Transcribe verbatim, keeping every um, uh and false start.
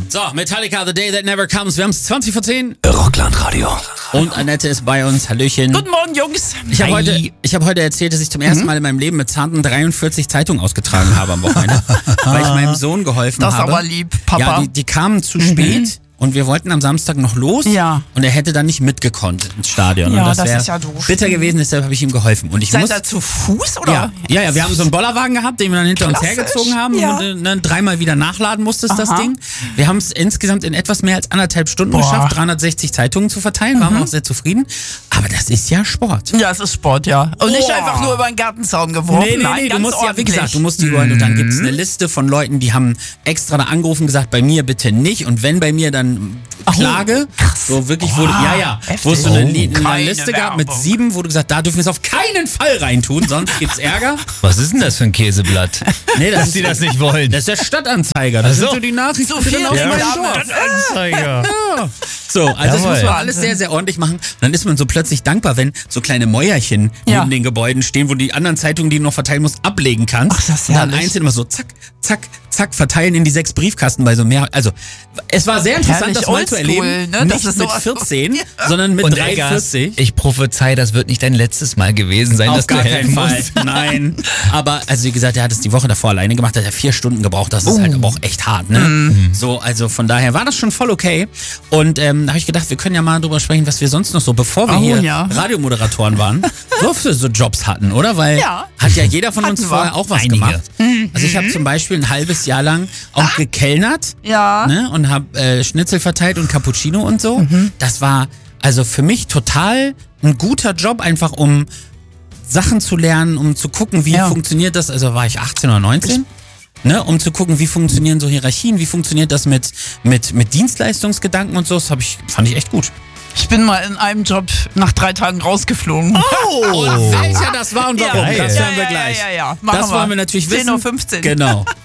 So, Metallica, The Day That Never Comes. Wir haben es zwanzig vor zehn. Rockland Radio. Und Annette ist bei uns. Hallöchen. Guten Morgen, Jungs. Ich habe heute, ich hab heute erzählt, dass ich zum ersten Mal in meinem Leben mit zarten dreiundvierzig Zeitungen ausgetragen habe am Wochenende, weil ich meinem Sohn geholfen Das ist habe. aber lieb, Papa. Ja, die, die kamen zu spät. Und wir wollten am Samstag noch los Ja. und er hätte dann nicht mitgekonnt ins Stadion. Ja, und das, das wär ist ja doof. bitter gewesen, deshalb habe ich ihm geholfen. Und ich Seid muss, ihr zu Fuß oder? ja, ja, ja, wir haben so einen Bollerwagen gehabt, den wir dann hinter uns Klassisch, hergezogen haben ja. und äh, ne, dreimal wieder nachladen musstest das Aha. Ding. Wir haben es insgesamt in etwas mehr als anderthalb Stunden Boah. geschafft, dreihundertsechzig Zeitungen zu verteilen, waren wir auch sehr zufrieden. Aber das ist ja Sport. Ja, es ist Sport, ja. Und nicht Boah. einfach nur über den Gartenzaun geworfen. Nee, nee, Nein, nee, du ganz musst ja, wie ordentlich. gesagt, du musst die holen und dann gibt's eine Liste von Leuten, die haben extra da angerufen und gesagt, bei mir bitte nicht und wenn bei mir, dann Klage. krass. So wirklich, wo, du- ja, ja, heftig. wo es so eine, Li- eine Keine Liste gab mit Werbung. sieben, wo du gesagt, da dürfen wir es auf keinen Fall reintun, sonst gibt's Ärger. Was ist denn das für ein Käseblatt? Nee, das Dass ist, die das nicht wollen. das ist der Stadtanzeiger. Das Ach so. sind so die Nachrichten So für viel den aus ja, meinem ja, Dorf. Anzeiger. So, also das Jawohl. muss man alles sehr, sehr ordentlich machen. Und dann ist man so plötzlich dankbar, wenn so kleine Mäuerchen Ja. neben den Gebäuden stehen, wo die anderen Zeitungen, die du noch verteilen musst, ablegen kannst. Ach, das ist und dann herrlich. einzeln immer so zack, zack, zack, verteilen in die sechs Briefkasten bei so mehr. Also, es war sehr interessant, Herrlich das mal zu oldschool, erleben. ne? Das Nicht ist mit sowas- vierzehn, Ja. sondern mit Und dreiundvierzig. Ich prophezei, das wird nicht dein letztes Mal gewesen sein, Auf dass gar du keinen helfen Fall. musst. Nein. Aber, also wie gesagt, er hat es die Woche davor alleine gemacht, hat er vier Stunden gebraucht. Das ist halt aber auch echt hart, ne? So, also von daher war das schon voll okay. Und ähm, da habe ich gedacht, wir können ja mal drüber sprechen, was wir sonst noch so, bevor wir Oh, hier ja. Radiomoderatoren waren, so für so Jobs hatten, oder? Weil Ja. hat ja jeder von uns Hatten wir. vorher auch was Einige. gemacht. Also ich habe zum Beispiel ein halbes Jahr lang auch gekellnert. Ja. Ne, und habe äh, Schnitzel verteilt und Cappuccino und so. Das war also für mich total ein guter Job, einfach um Sachen zu lernen, um zu gucken, wie Ja. funktioniert das. Also war ich achtzehn oder neunzehn. Ne, um zu gucken, wie funktionieren so Hierarchien, wie funktioniert das mit, mit, mit Dienstleistungsgedanken und so. Das hab ich, fand ich echt gut. Ich bin mal in einem Job nach drei Tagen rausgeflogen. Oh! Und welcher das war und warum, Ja, das ja, hören wir ja, gleich. ja, ja, ja. Machen Das wir. wollen wir natürlich wissen. zehn Uhr fünfzehn. Genau.